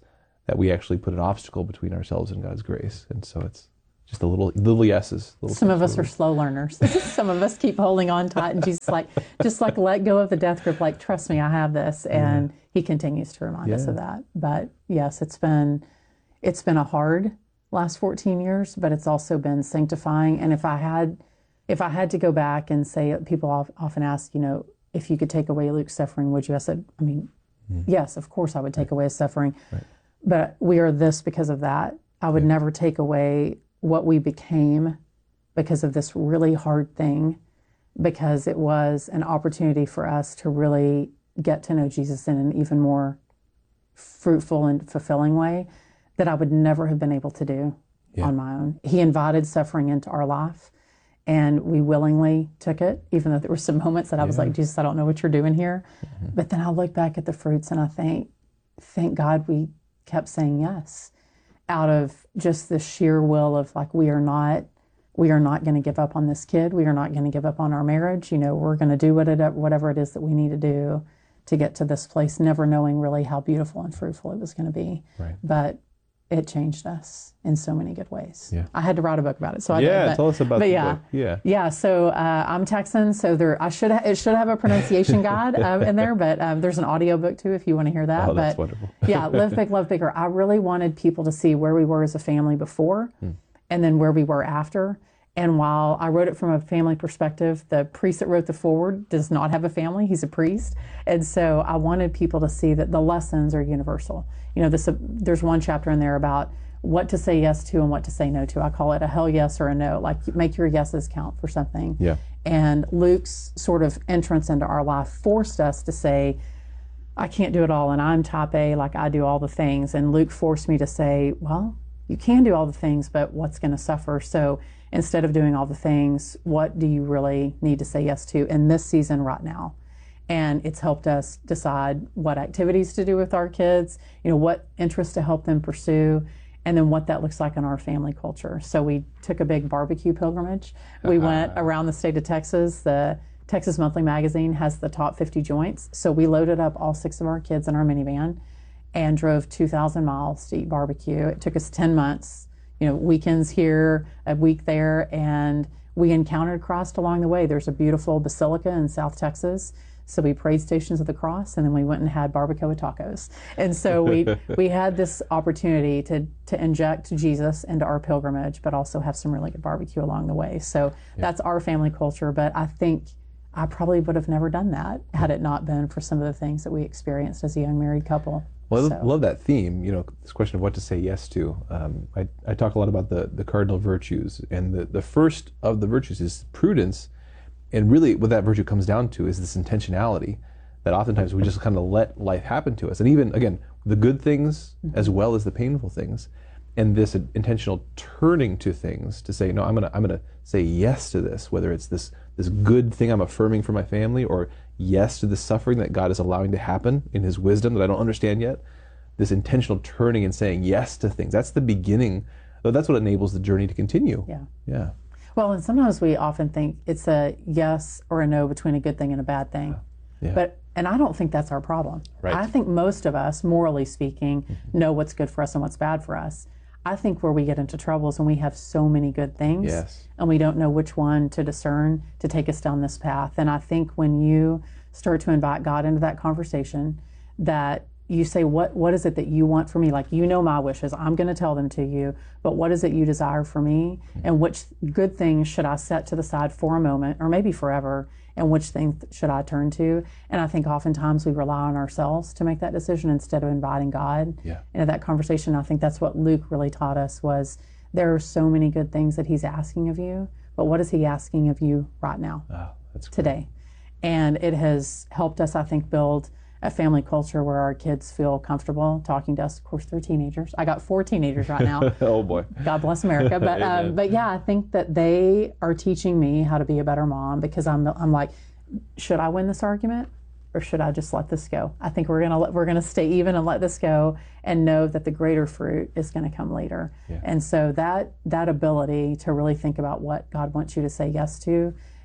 that we actually put an obstacle between ourselves and God's grace. And so it's just the little little yeses. Little Some of us are slow learners. Some of us keep holding on tight, and Jesus like just like let go of the death grip. Like, trust me, I have this, and yeah. He continues to remind yeah. us of that. But yes, it's been it's been a hard last fourteen years, but it's also been sanctifying. And if I had if I had to go back and say, people often ask, you know, if you could take away Luke's suffering, would you? I said, I mean, mm. yes, of course I would take right. away his suffering. Right. But we are this because of that. I would yeah. never take away what we became because of this really hard thing, because it was an opportunity for us to really get to know Jesus in an even more fruitful and fulfilling way that I would never have been able to do yeah. on my own. He invited suffering into our life, and we willingly took it, even though there were some moments that I was yeah. like, Jesus, I don't know what you're doing here. Mm-hmm. But then I look back at the fruits and I think, thank God we kept saying yes, out of just the sheer will of like, we are not, we are not going to give up on this kid. We are not going to give up on our marriage. You know, we're going to do what it, whatever it is that we need to do to get to this place, never knowing really how beautiful and fruitful it was going to be. Right. But it changed us in so many good ways. Yeah. I had to write a book about it, so I yeah, did. But, tell us about but the yeah, book. Yeah, yeah. So uh, I'm Texan, so there I should ha- it should have a pronunciation guide um, in there, but um, there's an audio book too if you want to hear that. Oh, that's but, wonderful. yeah, Live Big, Love Bigger. I really wanted people to see where we were as a family before, hmm. and then where we were after. And while I wrote it from a family perspective, the priest that wrote the foreword does not have a family. He's a priest. And so I wanted people to see that the lessons are universal. You know, this, uh, there's one chapter in there about what to say yes to and what to say no to. I call it a hell yes or a no, like make your yeses count for something. Yeah. And Luke's sort of entrance into our life forced us to say, I can't do it all and I'm type A, like I do all the things. And Luke forced me to say, well, you can do all the things, but what's going to suffer? So instead of doing all the things, what do you really need to say yes to in this season right now? And it's helped us decide what activities to do with our kids, you know, what interests to help them pursue, and then what that looks like in our family culture. So we took a big barbecue pilgrimage. We uh-huh. went around the state of Texas. The Texas Monthly Magazine has the top fifty joints. So we loaded up all six of our kids in our minivan and drove two thousand miles to eat barbecue. It took us ten months, you know, weekends here, a week there, and we encountered Christ along the way. There's a beautiful basilica in South Texas. So we prayed Stations of the Cross, and then we went and had barbacoa tacos. And so we we had this opportunity to to inject Jesus into our pilgrimage, but also have some really good barbecue along the way. So yeah. that's our family culture. But I think I probably would have never done that had it not been for some of the things that we experienced as a young married couple. Well, I so. love that theme, you know, this question of what to say yes to. Um, I, I talk a lot about the, the cardinal virtues, and the, the first of the virtues is prudence. And really what that virtue comes down to is this intentionality that oftentimes we just kind of let life happen to us. And even, again, the good things as well as the painful things. And this intentional turning to things to say, no, I'm gonna I'm gonna say yes to this, whether it's this this good thing I'm affirming for my family, or yes to the suffering that God is allowing to happen in His wisdom that I don't understand yet. This intentional turning and saying yes to things. That's the beginning. That's what enables the journey to continue. Yeah. Yeah. Well, and sometimes we often think it's a yes or a no between a good thing and a bad thing. Yeah. But and I don't think that's our problem. Right. I think most of us, morally speaking, mm-hmm. know what's good for us and what's bad for us. I think where we get into trouble is when we have so many good things yes. and we don't know which one to discern to take us down this path. And I think when you start to invite God into that conversation, that you say, what what is it that you want for me? Like, you know my wishes. I'm going to tell them to you. But what is it you desire for me? And which good things should I set to the side for a moment, or maybe forever? And which things should I turn to? And I think oftentimes we rely on ourselves to make that decision instead of inviting God yeah. into that conversation. I think that's what Luke really taught us, was there are so many good things that he's asking of you. But what is he asking of you right now, oh, that's today? And it has helped us, I think, build a family culture where our kids feel comfortable talking to us. Of course, they're teenagers. I got four teenagers right now. Oh boy. God bless America. But um, but yeah, I think that they are teaching me how to be a better mom, because I'm I'm like, should I win this argument or should I just let this go? I think we're gonna let, we're gonna stay even and let this go, and know that the greater fruit is gonna come later. Yeah. And so that that ability to really think about what God wants you to say yes to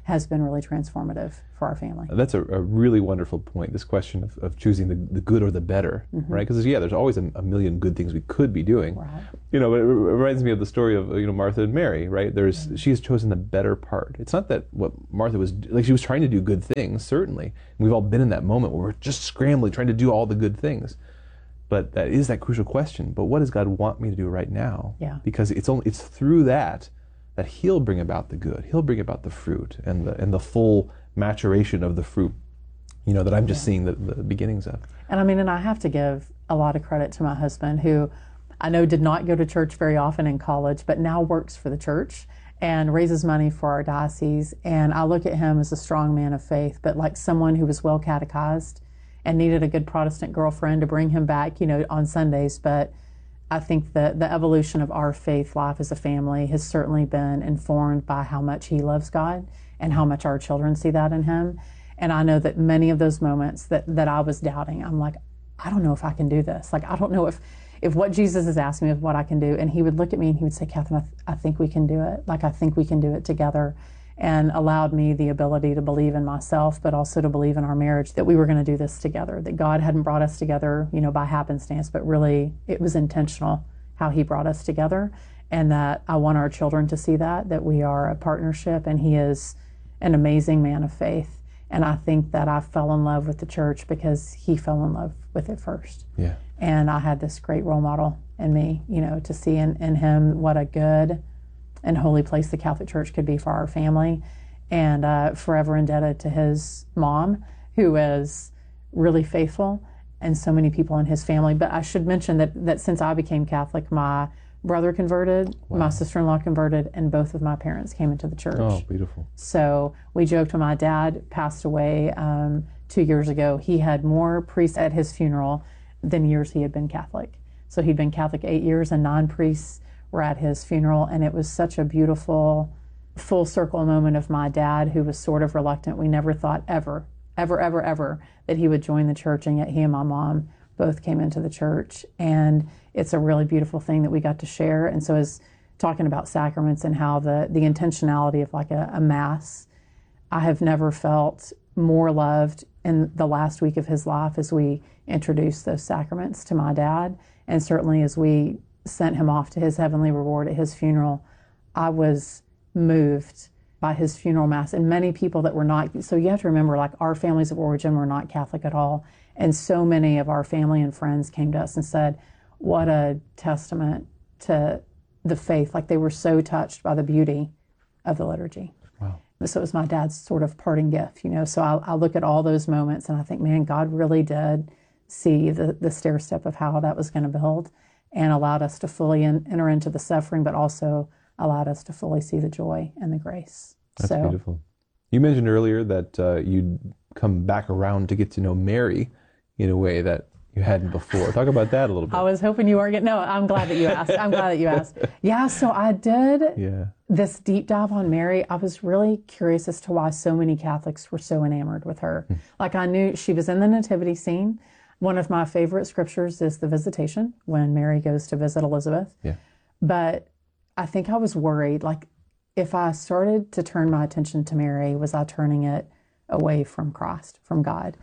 has been really transformative for our family. That's a, a really wonderful point, this question of, of choosing the, the good or the better, mm-hmm. right? Because, yeah, there's always a, a million good things we could be doing. Right. You know, but it reminds me of the story of, you know, Martha and Mary, right? There's mm-hmm. She has chosen the better part. It's not that what Martha was, like, she was trying to do good things, certainly. And we've all been in that moment where we're just scrambling, trying to do all the good things. But that is that crucial question. But what does God want me to do right now? Yeah. Because it's only it's through that that He'll bring about the good. He'll bring about the fruit and the and the full maturation of the fruit, you know, that I'm just yeah. seeing the, the beginnings of. And I mean, and I have to give a lot of credit to my husband, who I know did not go to church very often in college, but now works for the church and raises money for our diocese. And I look at him as a strong man of faith, but like someone who was well catechized and needed a good Protestant girlfriend to bring him back, you know, on Sundays. But I think that the evolution of our faith life as a family has certainly been informed by how much he loves God and how much our children see that in him. And I know that many of those moments that, that I was doubting, I'm like, I don't know if I can do this. Like, I don't know if, if what Jesus is asking me is what I can do. And he would look at me and he would say, Catherine, I, th- I think we can do it. Like, I think we can do it together. And allowed me the ability to believe in myself, but also to believe in our marriage, that we were going to do this together, that God hadn't brought us together, you know, by happenstance, but really it was intentional how he brought us together, and that I want our children to see that, that we are a partnership, and he is an amazing man of faith. And I think that I fell in love with the church because he fell in love with it first. Yeah. And I had this great role model in me, you know, to see in, in him what a good and holy place the Catholic Church could be for our family, and uh, forever indebted to his mom, who is really faithful, and so many people in his family. But I should mention that, that since I became Catholic, my brother converted, wow. my sister-in-law converted, and both of my parents came into the church. Oh, beautiful. So we joked when my dad passed away um, two years ago, he had more priests at his funeral than years he had been Catholic. So he'd been Catholic eight years, and nine priests were at his funeral, and it was such a beautiful full circle moment of my dad, who was sort of reluctant. We never thought ever, ever, ever, ever that he would join the church, and yet he and my mom both came into the church, and it's a really beautiful thing that we got to share. And so as talking about sacraments and how the, the intentionality of like a, a mass, I have never felt more loved in the last week of his life as we introduced those sacraments to my dad, and certainly as we sent him off to his heavenly reward at his funeral. I was moved by his funeral mass, and many people that were not, so you have to remember, like, our families of origin were not Catholic at all, and so many of our family and friends came to us and said, what a testament to the faith. Like, they were so touched by the beauty of the liturgy. Wow. So it was my dad's sort of parting gift, you know. So I, I look at all those moments and I think, man, God really did see the, the stair step of how that was going to build, and allowed us to fully in, enter into the suffering, but also allowed us to fully see the joy and the grace. That's so, beautiful. You mentioned earlier that uh, you'd come back around to get to know Mary in a way that you hadn't before. Talk about that a little bit. I was hoping you were getting, no, I'm glad that you asked. I'm glad that you asked. Yeah, so I did yeah. this deep dive on Mary. I was really curious as to why so many Catholics were so enamored with her. Hmm. Like, I knew she was in the nativity scene. One of my favorite scriptures is the Visitation, when Mary goes to visit Elizabeth. Yeah. But I think I was worried, like, if I started to turn my attention to Mary, was I turning it away from Christ, from God?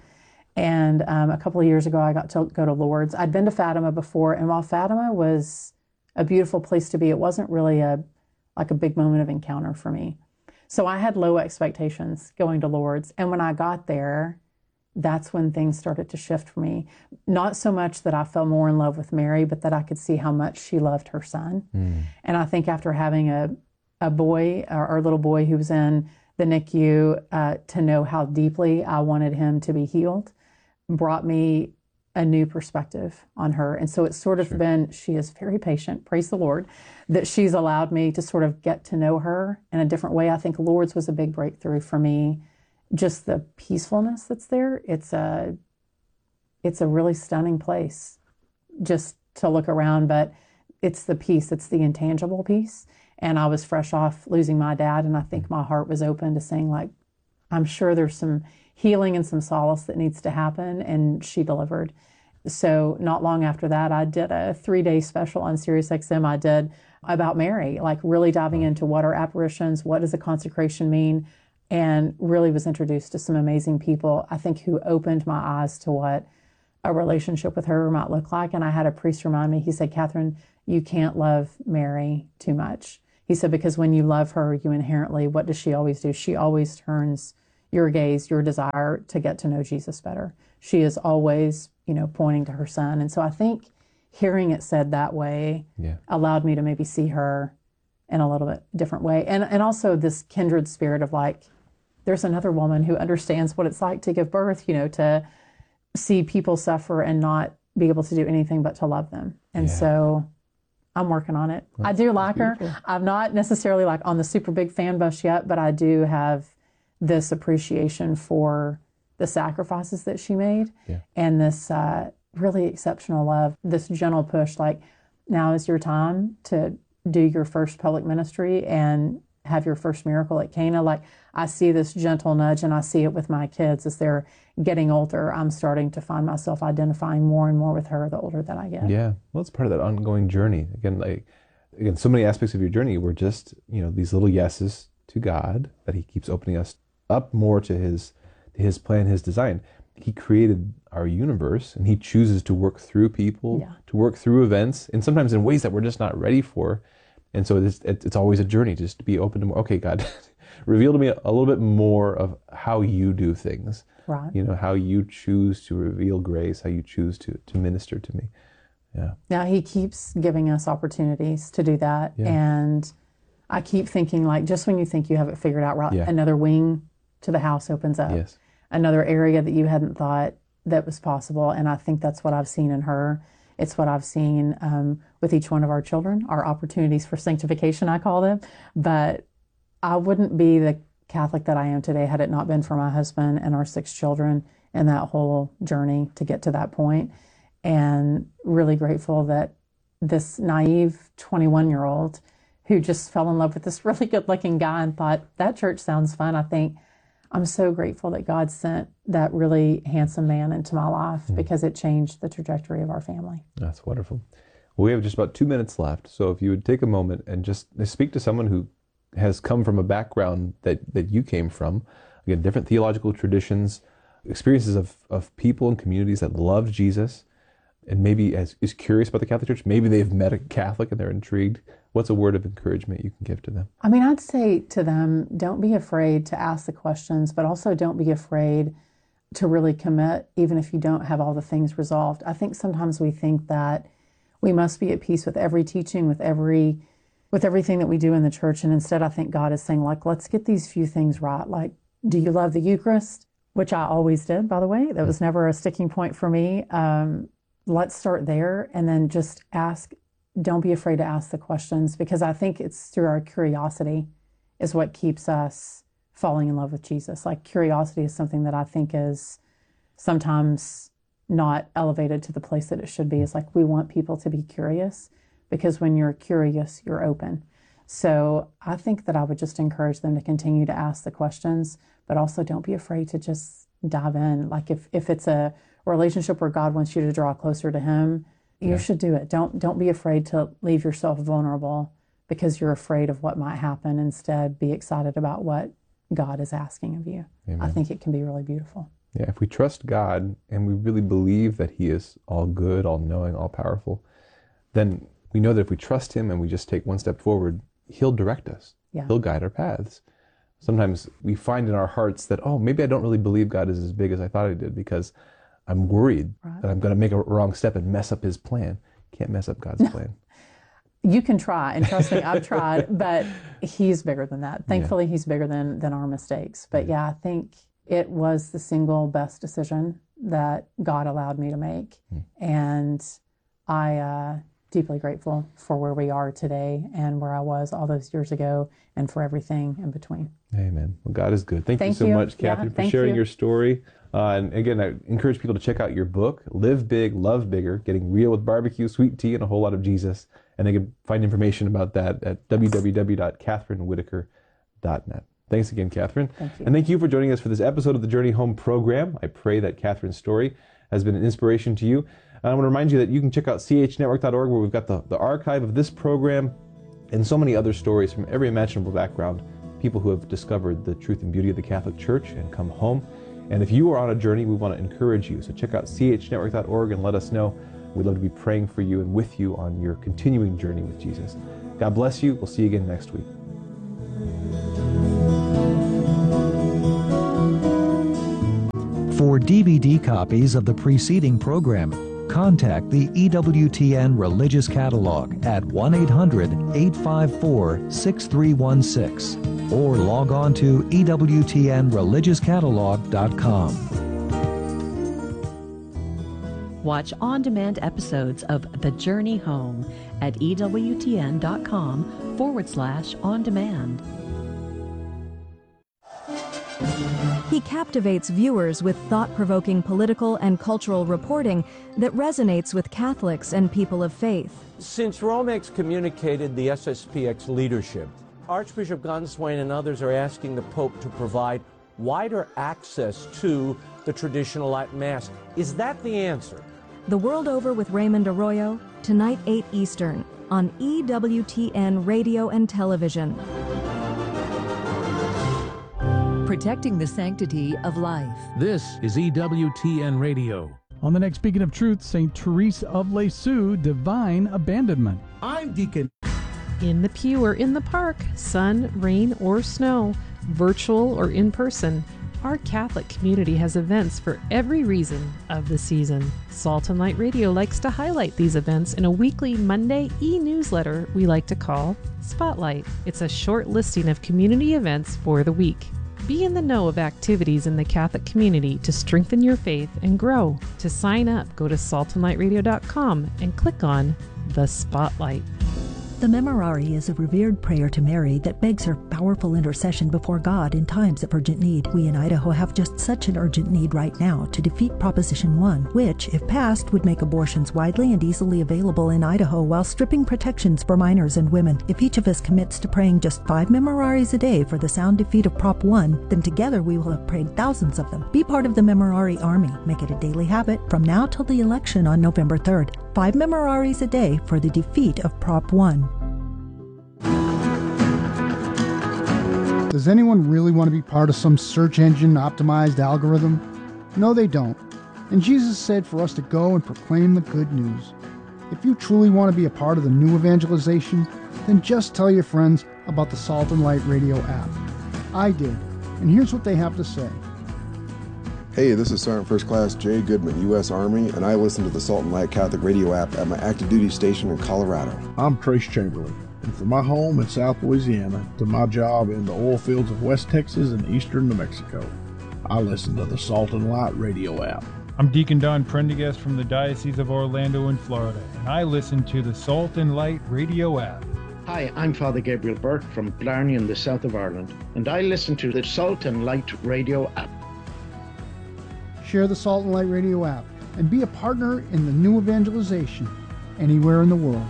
And um, a couple of years ago, I got to go to Lourdes. I'd been to Fatima before, and while Fatima was a beautiful place to be, it wasn't really a like a big moment of encounter for me. So I had low expectations going to Lourdes, and when I got there, that's when things started to shift for me. Not so much that I fell more in love with Mary, but that I could see how much she loved her son. Mm. And I think after having a, a boy, our, our little boy who was in the N I C U, uh, to know how deeply I wanted him to be healed, brought me a new perspective on her. And so it's sort of sure. been, she is very patient, praise the Lord, that she's allowed me to sort of get to know her in a different way. I think Lourdes was a big breakthrough for me. Just the peacefulness that's there. It's a, it's a really stunning place just to look around, but it's the peace, it's the intangible peace. And I was fresh off losing my dad, and I think my heart was open to saying, like, I'm sure there's some healing and some solace that needs to happen, and she delivered. So not long after that, I did a three-day special on Sirius X M I did about Mary, like really diving into what are apparitions, what does a consecration mean, and really was introduced to some amazing people, I think, who opened my eyes to what a relationship with her might look like. And I had a priest remind me, he said, Catherine, you can't love Mary too much. He said, because when you love her, you inherently, what does she always do? She always turns your gaze, your desire to get to know Jesus better. She is always, you know, pointing to her son. And so I think hearing it said that way yeah. allowed me to maybe see her in a little bit different way. And and also this kindred spirit of like, there's another woman who understands what it's like to give birth, you know, to see people suffer and not be able to do anything but to love them. And yeah. so I'm working on it. That's, I do like her. I'm not necessarily like on the super big fan bus yet, but I do have this appreciation for the sacrifices that she made yeah. and this uh, really exceptional love, this gentle push, like now is your time to do your first public ministry and have your first miracle at Cana. Like I see this gentle nudge, and I see it with my kids as they're getting older. I'm starting to find myself identifying more and more with her the older that I get. Yeah, well, it's part of that ongoing journey. Again, like again, so many aspects of your journey were just, you know, these little yeses to God that He keeps opening us up more to His to His plan, His design. He created our universe, and He chooses to work through people, yeah. to work through events, and sometimes in ways that we're just not ready for. And so it's, it's always a journey just to be open to more. Okay, God, reveal to me a little bit more of how you do things. Right. You know, how you choose to reveal grace, how you choose to, to minister to me. Yeah. Now He keeps giving us opportunities to do that. Yeah. And I keep thinking, like, just when you think you have it figured out, right, yeah. another wing to the house opens up. Yes. Another area that you hadn't thought that was possible. And I think that's what I've seen in her. It's what I've seen um, with each one of our children, our opportunities for sanctification, I call them. But I wouldn't be the Catholic that I am today had it not been for my husband and our six children and that whole journey to get to that point. And really grateful that this naive twenty-one-year-old who just fell in love with this really good-looking guy and thought, that church sounds fun. I think I'm so grateful that God sent that really handsome man into my life mm. because it changed the trajectory of our family. That's wonderful. Well, we have just about two minutes left. So if you would take a moment and just speak to someone who has come from a background that, that you came from, again, different theological traditions, experiences of, of people and communities that loved Jesus, and maybe as, is curious about the Catholic Church. Maybe they've met a Catholic and they're intrigued. What's a word of encouragement you can give to them? I mean, I'd say to them, don't be afraid to ask the questions, but also don't be afraid to really commit, even if you don't have all the things resolved. I think sometimes we think that we must be at peace with every teaching, with every, with everything that we do in the church. And instead, I think God is saying, like, let's get these few things right. Like, do you love the Eucharist? Which I always did, by the way. That was never a sticking point for me. Um, let's start there, and then just ask. Don't be afraid to ask the questions, because I think it's through our curiosity is what keeps us falling in love with Jesus. Like, curiosity is something that I think is sometimes not elevated to the place that it should be. It's like we want people to be curious, because when you're curious, you're open. So I think that I would just encourage them to continue to ask the questions, but also don't be afraid to just dive in. Like if, if it's a relationship where God wants you to draw closer to Him, you yeah. should do it. Don't don't be afraid to leave yourself vulnerable because you're afraid of what might happen. Instead, be excited about what God is asking of you. Amen. I think it can be really beautiful. Yeah, if we trust God and we really believe that He is all good, all knowing, all powerful, then we know that if we trust Him and we just take one step forward, He'll direct us. Yeah. He'll guide our paths. Sometimes we find in our hearts that, oh, maybe I don't really believe God is as big as I thought I did because I'm worried right. that I'm going to make a wrong step and mess up His plan. Can't mess up God's plan. You can try, and trust me, I've tried, but He's bigger than that. Thankfully, yeah. He's bigger than, than our mistakes. But yeah. yeah, I think it was the single best decision that God allowed me to make. Mm. And I uh, deeply grateful for where we are today and where I was all those years ago and for everything in between. Amen. Well, God is good. Thank, thank you so you. much, Catherine, yeah, for sharing you. your story. Uh, and again, I encourage people to check out your book, Live Big, Love Bigger, Getting Real with Barbecue, Sweet Tea, and a Whole Lot of Jesus. And they can find information about that at w w w dot catherine whitaker dot net. Thanks again, Catherine. Thank you. And thank you for joining us for this episode of the Journey Home program. I pray that Catherine's story has been an inspiration to you. And I want to remind you that you can check out c h network dot org, where we've got the, the archive of this program and so many other stories from every imaginable background people who have discovered the truth and beauty of the Catholic Church and come home. And if you are on a journey, we want to encourage you. So check out c h network dot org and let us know. We'd love to be praying for you and with you on your continuing journey with Jesus. God bless you. We'll see you again next week. For D V D copies of the preceding programming, contact the E W T N Religious Catalog at one eight hundred, eight five four, six three one six or log on to E W T N religious catalog dot com. Watch on-demand episodes of The Journey Home at ewtn.com forward slash on demand. He captivates viewers with thought-provoking political and cultural reporting that resonates with Catholics and people of faith. Since Rome excommunicated the S S P X leadership, Archbishop Gonswain and others are asking the Pope to provide wider access to the traditional Latin Mass. Is that the answer? The World Over with Raymond Arroyo, tonight eight Eastern, on E W T N Radio and Television. Protecting the sanctity of life. This is E W T N Radio. On the next Beacon of Truth, Saint Therese of Lisieux, Divine Abandonment. I'm Deacon. In the pew or in the park, sun, rain, or snow, virtual or in person, our Catholic community has events for every reason of the season. Salt and Light Radio likes to highlight these events in a weekly Monday e-newsletter we like to call Spotlight. It's a short listing of community events for the week. Be in the know of activities in the Catholic community to strengthen your faith and grow. To sign up, go to salt and light radio dot com and click on the Spotlight. The Memorare is a revered prayer to Mary that begs her powerful intercession before God in times of urgent need. We in Idaho have just such an urgent need right now to defeat Proposition one, which, if passed, would make abortions widely and easily available in Idaho while stripping protections for minors and women. If each of us commits to praying just five Memoraries a day for the sound defeat of Prop one, then together we will have prayed thousands of them. Be part of the Memorare Army. Make it a daily habit from now till the election on November third. Five Memoraries a day for the defeat of Prop one. Does anyone really want to be part of some search engine optimized algorithm? No, they don't. And Jesus said for us to go and proclaim the good news. If you truly want to be a part of the new evangelization, then just tell your friends about the Salt and Light Radio app. I did, and here's what they have to say. Hey, this is Sergeant First Class Jay Goodman, U S Army, and I listen to the Salt and Light Catholic Radio app at my active duty station in Colorado. I'm Trace Chamberlain, and from my home in South Louisiana to my job in the oil fields of West Texas and eastern New Mexico, I listen to the Salt and Light Radio app. I'm Deacon Don Prendergast from the Diocese of Orlando in Florida, and I listen to the Salt and Light Radio app. Hi, I'm Father Gabriel Burke from Blarney in the south of Ireland, and I listen to the Salt and Light Radio app. Share the Salt and Light Radio app and be a partner in the new evangelization anywhere in the world.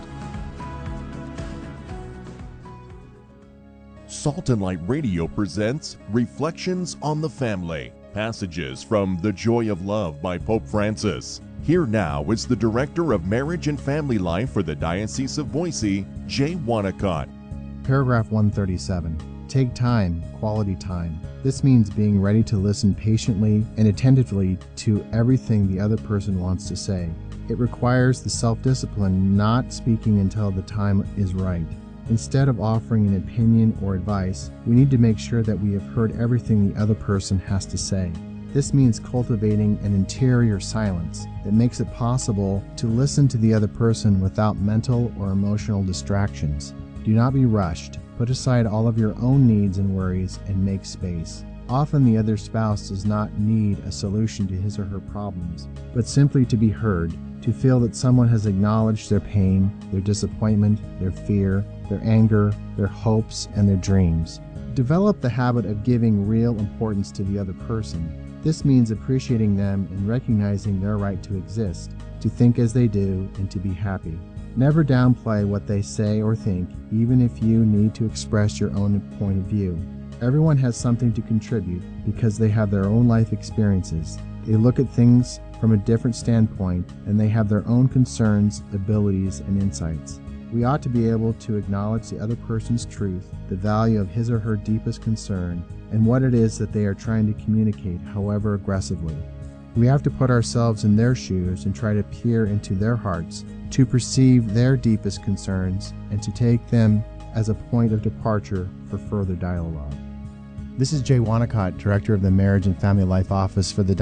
Salt and Light Radio presents Reflections on the Family, passages from The Joy of Love by Pope Francis. Here now is the Director of Marriage and Family Life for the Diocese of Boise, Jay Wanacott. Paragraph one thirty-seven. Take time, quality time. This means being ready to listen patiently and attentively to everything the other person wants to say. It requires the self-discipline not speaking until the time is right. Instead of offering an opinion or advice, we need to make sure that we have heard everything the other person has to say. This means cultivating an interior silence that makes it possible to listen to the other person without mental or emotional distractions. Do not be rushed. Put aside all of your own needs and worries and make space. Often the other spouse does not need a solution to his or her problems, but simply to be heard, to feel that someone has acknowledged their pain, their disappointment, their fear, their anger, their hopes, and their dreams. Develop the habit of giving real importance to the other person. This means appreciating them and recognizing their right to exist, to think as they do, and to be happy. Never downplay what they say or think, even if you need to express your own point of view. Everyone has something to contribute because they have their own life experiences. They look at things from a different standpoint, and they have their own concerns, abilities, and insights. We ought to be able to acknowledge the other person's truth, the value of his or her deepest concern, and what it is that they are trying to communicate, however aggressively. We have to put ourselves in their shoes and try to peer into their hearts, to perceive their deepest concerns, and to take them as a point of departure for further dialogue. This is Jay Wanacott, Director of the Marriage and Family Life Office for the